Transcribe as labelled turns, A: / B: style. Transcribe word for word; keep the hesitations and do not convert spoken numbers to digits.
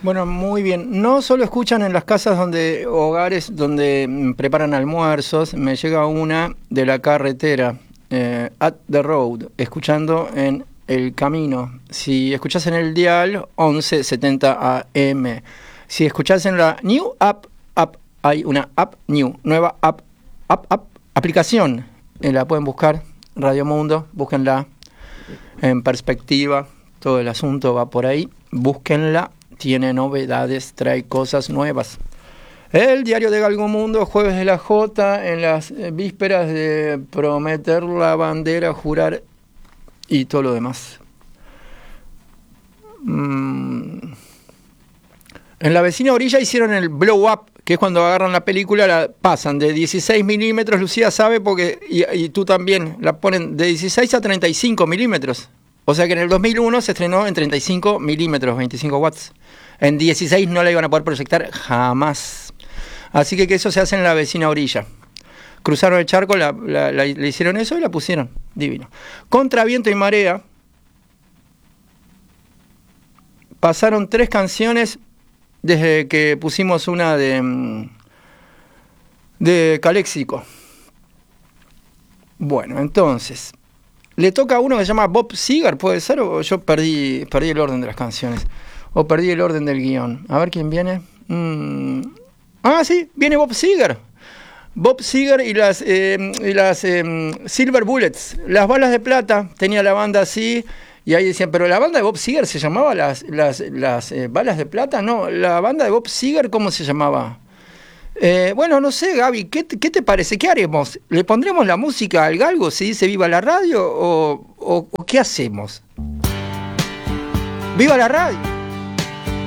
A: Bueno, muy bien. No solo escuchan en las casas donde, hogares donde mm, preparan almuerzos, me llega una de la carretera, eh, at the road, escuchando en el camino. Si escuchás en el dial, once setenta A M. Si escuchás en la New App, app hay una App New, nueva App, app, app aplicación. Eh, la pueden buscar, Radio Mundo, búsquenla en perspectiva. Todo el asunto va por ahí. Búsquenla. Tiene novedades, trae cosas nuevas. El diario de Galgomundo, jueves de la Jota, en las vísperas de prometer la bandera, jurar y todo lo demás. Mm. En la vecina orilla hicieron el blow up, que es cuando agarran la película, la pasan de dieciséis milímetros, Lucía sabe, porque y, y tú también, la ponen de dieciséis a treinta y cinco milímetros. O sea que en el dos mil uno se estrenó en treinta y cinco milímetros, veinticinco watts. En dieciséis no la iban a poder proyectar jamás. Así que, que eso se hace en la vecina orilla. Cruzaron el charco, la, la, la, le hicieron eso y la pusieron. Divino. Contra viento y marea pasaron tres canciones desde que pusimos una de, de Caléxico. Bueno, entonces... Le toca a uno que se llama Bob Seger, ¿puede ser? O yo perdí, perdí el orden de las canciones. O perdí el orden del guión. A ver quién viene. Mm. Ah, sí, viene Bob Seger. Bob Seger y las, eh, y las eh, Silver Bullets. Las balas de plata. Tenía la banda así. Y ahí decían, pero la banda de Bob Seger se llamaba las, las, las eh, balas de plata. No, la banda de Bob Seger, ¿cómo se llamaba? Eh, bueno, no sé, Gaby, ¿qué te, ¿qué te parece? ¿Qué haremos? ¿Le pondremos la música al galgo si dice viva la radio o, o, o qué hacemos? ¡Viva la radio!